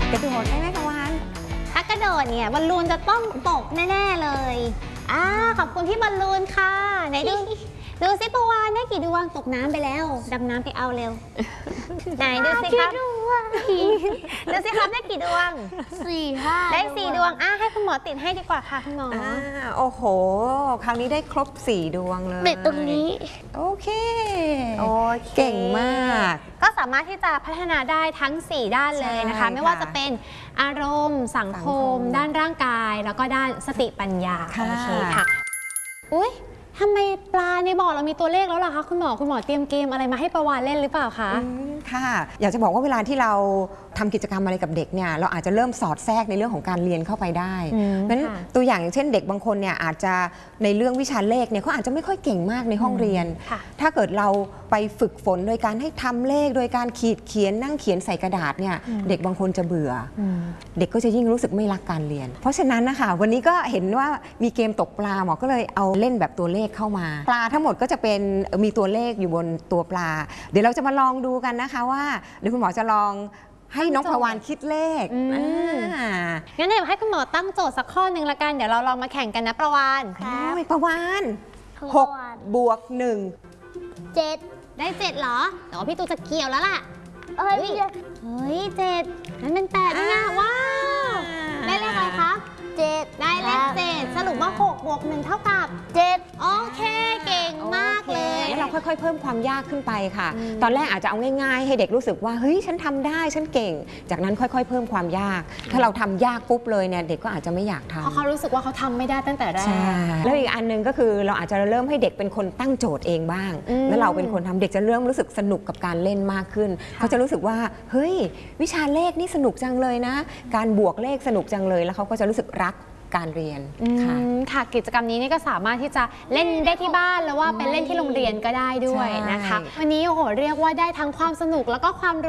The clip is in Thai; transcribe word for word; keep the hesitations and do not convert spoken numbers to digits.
กระโดดได้ไหมคะวานถ้ากระโดดเนี่ยบอลลูนจะต้องตกแน่ๆเลยอ่าขอบคุณพี่บอลลูนค่ะไหนดูดูสิปวานได้กี่ดวงตกน้ำไปแล้วดำน้ำไปเอาเร็วไหนดูสิครับดูสิครับได้กี่ดวงสี่ห้าได้สี่ดวงอ่ะให้คุณหมอติดให้ดีกว่าค่ะคุณหมออ่าโอ้โหคราวนี้ได้ครบสี่ดวงเลยติดตรงนี้โอเคโอเคเก่งมากก็สามารถที่จะพัฒนาได้ทั้งสี่ด้านเลยนะคะไม่ว่าจะเป็นอารมณ์สังคมด้านร่างกายแล้วก็ด้านสติปัญญาโอเคค่ะอุ๊ยทำไมปลาในบ่อเรามีตัวเลขแล้วล่ะคะคุณหมอคุณหมอเตรียมเกมอะไรมาให้ประวานเล่นหรือเปล่าคะค่ะอยากจะบอกว่าเวลาที่เราทำกิจกรรมอะไรกับเด็กเนี่ยเราอาจจะเริ่มสอดแทรกในเรื่องของการเรียนเข้าไปได้เพราะฉะนั้นตัวอย่างเช่นเด็กบางคนเนี่ยอาจจะในเรื่องวิชาเลขเนี่ยเขาอาจจะไม่ค่อยเก่งมากในห้องเรียนถ้าเกิดเราไปฝึกฝนโดยการให้ทำเลขโดยการขีดเขียนนั่งเขียนใส่กระดาษเนี่ยเด็กบางคนจะเบื่อเด็กก็จะยิ่งรู้สึกไม่รักการเรียนเพราะฉะนั้นนะคะวันนี้ก็เห็นว่ามีเกมตกปลาหมอก็เลยเอาเล่นแบบตัวเลขเข้ามาปลาทั้งหมดก็จะเป็นมีตัวเลขอยู่บนตัวปลาเดี๋ยวเราจะมาลองดูกันนะคะว่าเดี๋ยวคุณหมอจะลองให้น้องประวานคิดเลขงั้นเดี๋ยวให้คุณหมอตั้งโจทย์สักข้อหนึ่งละกันเดี๋ยวเราลองมาแข่งกันนะประวานครับประวานหกบวกหนึ่งเจ็ดได้เจ็ดเหรอแต่ว่าพี่ตูจะเกี่ยวแล้วล่ะเฮ้ยเฮ้ยเจ็ดนั่นเป็นแปดนี่นะว้าวได้เลขอะไรคะเจ็ดได้เลขเจ็ดสรุปว่าหกบวกหนึ่งเท่ากับเจ็ดโอเคเก่งมากเลยแล้วเราค่อยๆเพิ่มความยากขึ้นไปค่ะตอนแรกอาจจะเอาง่ายๆให้เด็กรู้สึกว่าเฮ้ยฉันทำได้ฉันเก่งจากนั้นค่อยๆเพิ่มความยากถ้าเราทำยากปุ๊บเลยเนี่ยเด็กก็อาจจะไม่อยากทำเพราะเขารู้สึกว่าเขาทำไม่ได้ตั้งแต่แรกใช่แล้วอีกอันนึงก็คือเราอาจจะเริ่มให้เด็กเป็นคนตั้งโจทย์เองบ้างแล้วเราเป็นคนทำเด็กจะเริ่มรู้สึกสนุกกับการเล่นมากขึ้นเขาจะรู้สึกว่าเฮ้ยวิชาเลขนี่สนุกจังเลยนะการบวกเลขสนุกจังเลยแล้วเขาก็จะรู้สึกรักการเรียนค่ะค่ะกิจกรรมนี้นี่ก็สามารถที่จะเล่นได้ที่บ้านแล้วว่าเป็นเล่นที่โรงเรียนก็ได้ด้วยนะคะวันนี้โอ้โหเรียกว่าได้ทั้งความสนุกแล้วก็ความ